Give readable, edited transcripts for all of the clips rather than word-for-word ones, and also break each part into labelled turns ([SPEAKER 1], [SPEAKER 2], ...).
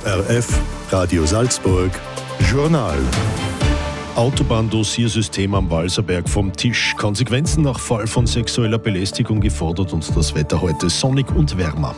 [SPEAKER 1] ORF, Radio Salzburg, Journal. Autobahndossiersystem am Walserberg vom Tisch. Konsequenzen nach Fall von sexueller Belästigung gefordert und das Wetter heute sonnig und wärmer.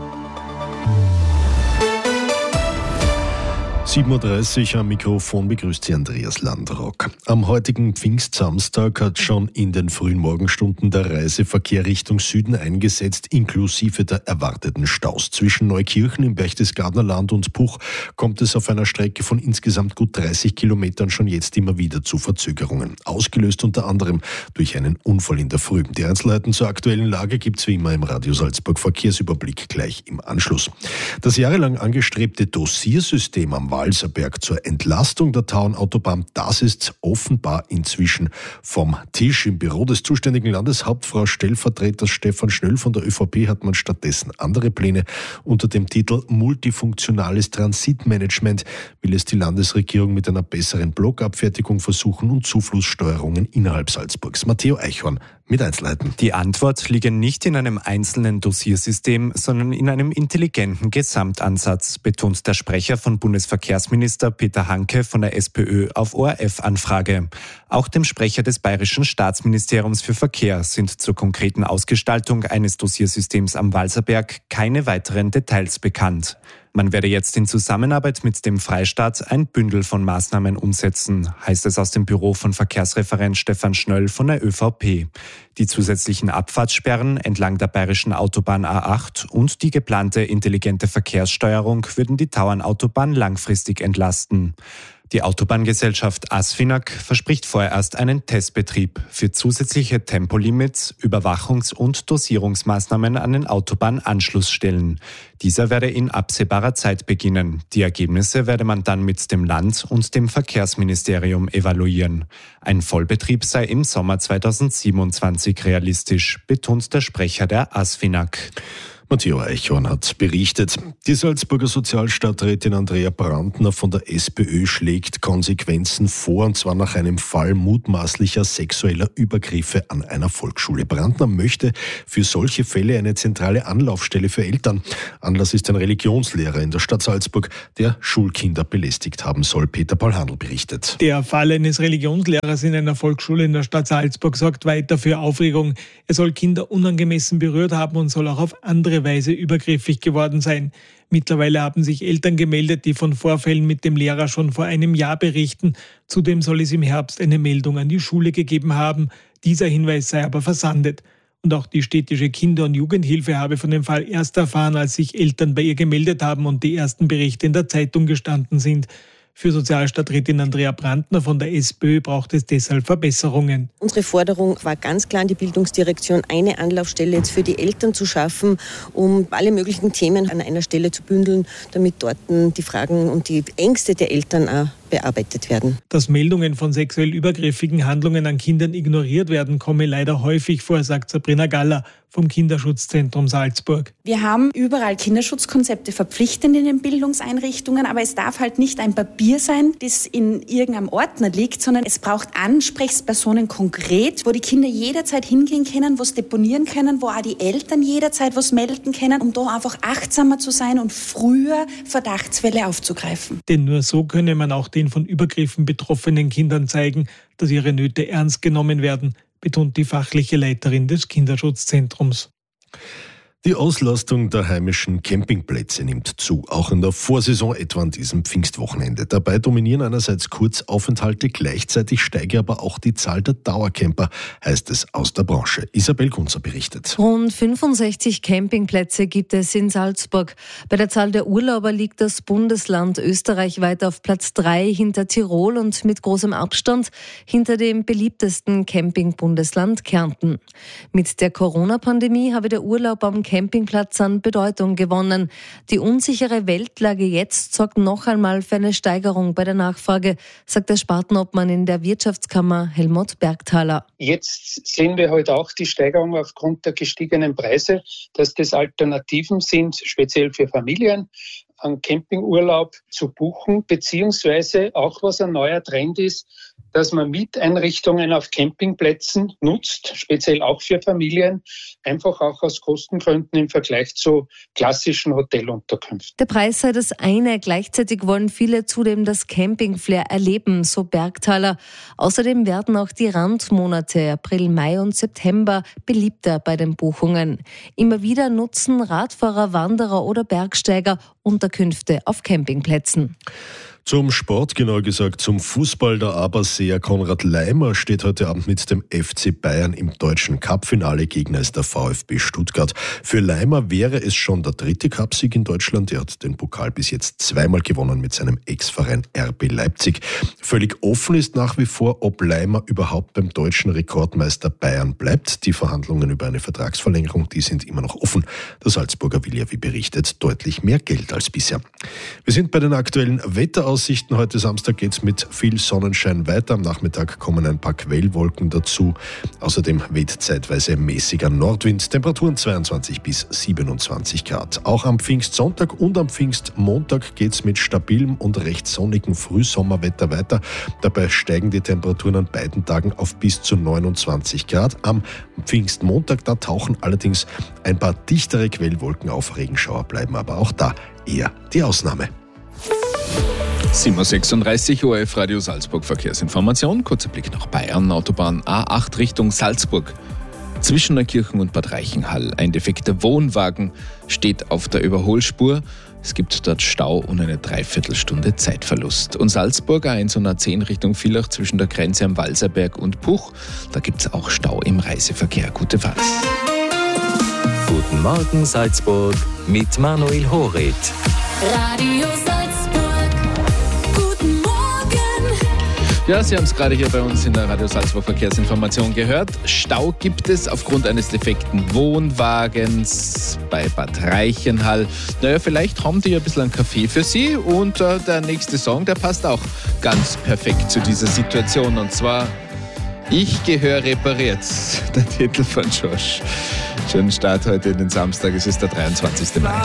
[SPEAKER 1] 7.30 Uhr am Mikrofon begrüßt Sie Andreas Landrock. Am heutigen Pfingstsamstag hat schon in den frühen Morgenstunden der Reiseverkehr Richtung Süden eingesetzt, inklusive der erwarteten Staus. Zwischen Neukirchen im Berchtesgadener Land und Puch kommt es auf einer Strecke von insgesamt gut 30 Kilometern schon jetzt immer wieder zu Verzögerungen. Ausgelöst unter anderem durch einen Unfall in der Früh. Die Einzelheiten zur aktuellen Lage gibt es wie immer im Radio Salzburg Verkehrsüberblick gleich im Anschluss. Das jahrelang angestrebte Dossiersystem am Walserberg zur Entlastung der Tauernautobahn, das ist offenbar inzwischen vom Tisch. Im Büro des zuständigen Landeshauptfrau Stellvertreters Stefan Schnöll von der ÖVP hat man stattdessen andere Pläne. Unter dem Titel Multifunktionales Transitmanagement will es die Landesregierung mit einer besseren Blockabfertigung versuchen und Zuflusssteuerungen innerhalb Salzburgs. Matteo Eichhorn mit Einzelheiten.
[SPEAKER 2] Die Antwort liege nicht in einem einzelnen Dossiersystem, sondern in einem intelligenten Gesamtansatz, betont der Sprecher von Bundesverkehrsminister Peter Hanke von der SPÖ auf ORF-Anfrage. Auch dem Sprecher des Bayerischen Staatsministeriums für Verkehr sind zur konkreten Ausgestaltung eines Dossiersystems am Walserberg keine weiteren Details bekannt. Man werde jetzt in Zusammenarbeit mit dem Freistaat ein Bündel von Maßnahmen umsetzen, heißt es aus dem Büro von Verkehrsreferent Stefan Schnöll von der ÖVP. Die zusätzlichen Abfahrtssperren entlang der bayerischen Autobahn A8 und die geplante intelligente Verkehrssteuerung würden die Tauernautobahn langfristig entlasten. Die Autobahngesellschaft ASFINAG verspricht vorerst einen Testbetrieb für zusätzliche Tempolimits, Überwachungs- und Dosierungsmaßnahmen an den Autobahnanschlussstellen. Dieser werde in absehbarer Zeit beginnen. Die Ergebnisse werde man dann mit dem Land und dem Verkehrsministerium evaluieren. Ein Vollbetrieb sei im Sommer 2027 realistisch, betont der Sprecher der ASFINAG.
[SPEAKER 1] Matteo Eichhorn hat berichtet. Die Salzburger Sozialstadträtin Andrea Brandner von der SPÖ schlägt Konsequenzen vor, und zwar nach einem Fall mutmaßlicher sexueller Übergriffe an einer Volksschule. Brandner möchte für solche Fälle eine zentrale Anlaufstelle für Eltern. Anlass ist ein Religionslehrer in der Stadt Salzburg, der Schulkinder belästigt haben soll. Peter Paul Handl berichtet.
[SPEAKER 3] Der Fall eines Religionslehrers in einer Volksschule in der Stadt Salzburg sorgt weiter für Aufregung. Er soll Kinder unangemessen berührt haben und soll auch auf andere Weise übergriffig geworden sein. Mittlerweile haben sich Eltern gemeldet, die von Vorfällen mit dem Lehrer schon vor einem Jahr berichten. Zudem soll es im Herbst eine Meldung an die Schule gegeben haben. Dieser Hinweis sei aber versandet. Und auch die städtische Kinder- und Jugendhilfe habe von dem Fall erst erfahren, als sich Eltern bei ihr gemeldet haben und die ersten Berichte in der Zeitung gestanden sind. Für Sozialstadträtin Andrea Brandner von der SPÖ braucht es deshalb Verbesserungen.
[SPEAKER 4] Unsere Forderung war ganz klar an die Bildungsdirektion, eine Anlaufstelle jetzt für die Eltern zu schaffen, um alle möglichen Themen an einer Stelle zu bündeln, damit dort die Fragen und die Ängste der Eltern auch bearbeitet werden.
[SPEAKER 3] Dass Meldungen von sexuell übergriffigen Handlungen an Kindern ignoriert werden, komme leider häufig vor, sagt Sabrina Galler vom Kinderschutzzentrum Salzburg.
[SPEAKER 5] Wir haben überall Kinderschutzkonzepte verpflichtend in den Bildungseinrichtungen, aber es darf halt nicht ein Papier sein, das in irgendeinem Ordner liegt, sondern es braucht Ansprechpersonen konkret, wo die Kinder jederzeit hingehen können, wo es deponieren können, wo auch die Eltern jederzeit was melden können, um da einfach achtsamer zu sein und früher Verdachtsfälle aufzugreifen.
[SPEAKER 3] Denn nur so könne man auch den von Übergriffen betroffenen Kindern zeigen, dass ihre Nöte ernst genommen werden, betont die fachliche Leiterin des Kinderschutzzentrums.
[SPEAKER 1] Die Auslastung der heimischen Campingplätze nimmt zu, auch in der Vorsaison etwa an diesem Pfingstwochenende. Dabei dominieren einerseits Kurzaufenthalte, gleichzeitig steige aber auch die Zahl der Dauercamper, heißt es aus der Branche. Isabel Kunzer berichtet.
[SPEAKER 6] Rund 65 Campingplätze gibt es in Salzburg. Bei der Zahl der Urlauber liegt das Bundesland Österreich weit auf Platz 3 hinter Tirol und mit großem Abstand hinter dem beliebtesten Campingbundesland Kärnten. Mit der Corona-Pandemie habe der Urlaub am Campingplatz an Bedeutung gewonnen. Die unsichere Weltlage jetzt sorgt noch einmal für eine Steigerung bei der Nachfrage, sagt der Spartenobmann in der Wirtschaftskammer Helmut Bergthaler.
[SPEAKER 7] Jetzt sehen wir heute auch die Steigerung aufgrund der gestiegenen Preise, dass das Alternativen sind, speziell für Familien, einen Campingurlaub zu buchen, beziehungsweise auch was ein neuer Trend ist, dass man Mieteinrichtungen auf Campingplätzen nutzt, speziell auch für Familien, einfach auch aus Kostengründen im Vergleich zu klassischen Hotelunterkünften.
[SPEAKER 6] Der Preis sei das eine, gleichzeitig wollen viele zudem das Camping-Flair erleben, so Bergtaler. Außerdem werden auch die Randmonate April, Mai und September beliebter bei den Buchungen. Immer wieder nutzen Radfahrer, Wanderer oder Bergsteiger Unterkünfte auf Campingplätzen.
[SPEAKER 1] Zum Sport, genauer gesagt zum Fußball. Der Aberseer Konrad Laimer steht heute Abend mit dem FC Bayern im deutschen Cup-Finale. Gegner ist der VfB Stuttgart. Für Laimer wäre es schon der 3. Cupsieg in Deutschland. Er hat den Pokal bis jetzt 2-mal gewonnen mit seinem Ex-Verein RB Leipzig. Völlig offen ist nach wie vor, ob Laimer überhaupt beim deutschen Rekordmeister Bayern bleibt. Die Verhandlungen über eine Vertragsverlängerung, die sind immer noch offen. Der Salzburger will ja, wie berichtet, deutlich mehr Geld als bisher. Wir sind bei den aktuellen Wetteraussichten. Heute Samstag geht es mit viel Sonnenschein weiter. Am Nachmittag kommen ein paar Quellwolken dazu. Außerdem weht zeitweise mäßiger Nordwind. Temperaturen 22 bis 27 Grad. Auch am Pfingstsonntag und am Pfingstmontag geht es mit stabilem und recht sonnigem Frühsommerwetter weiter. Dabei steigen die Temperaturen an beiden Tagen auf bis zu 29 Grad. Am Pfingstmontag, da tauchen allerdings ein paar dichtere Quellwolken auf. Regenschauer bleiben aber auch da eher die Ausnahme.
[SPEAKER 8] 7.36 Uhr, ORF Radio Salzburg Verkehrsinformation. Kurzer Blick nach Bayern. Autobahn A8 Richtung Salzburg. Zwischen Neukirchen und Bad Reichenhall. Ein defekter Wohnwagen steht auf der Überholspur. Es gibt dort Stau und eine Dreiviertelstunde Zeitverlust. Und Salzburg A1 und A10 Richtung Villach zwischen der Grenze am Walserberg und Puch. Da gibt es auch Stau im Reiseverkehr. Gute Fahrt.
[SPEAKER 9] Guten Morgen Salzburg mit Manuel Horit.
[SPEAKER 10] Radio Salzburg.
[SPEAKER 8] Ja, Sie haben es gerade hier bei uns in der Radio Salzburg Verkehrsinformation gehört. Stau gibt es aufgrund eines defekten Wohnwagens bei Bad Reichenhall. Naja, vielleicht haben die ja ein bisschen einen Kaffee für Sie und der nächste Song, der passt auch ganz perfekt zu dieser Situation und zwar Ich gehöre repariert, der Titel von Josh. Schönen Start heute in den Samstag, es ist der 23. Mai.